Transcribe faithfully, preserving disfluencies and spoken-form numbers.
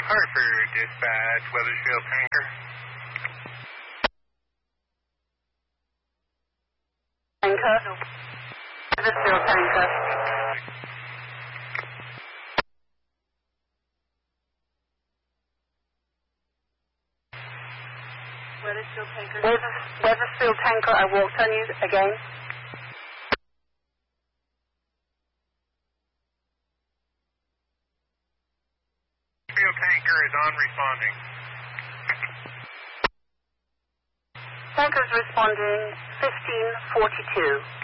Hartford, dispatch, Weathersfield tanker. Tanker. Weathersfield tanker. Weathersfield tanker. Weathers, Weathersfield tanker, I walked on you again. Weathersfield tanker is on responding. Tanker's responding fifteen forty-two.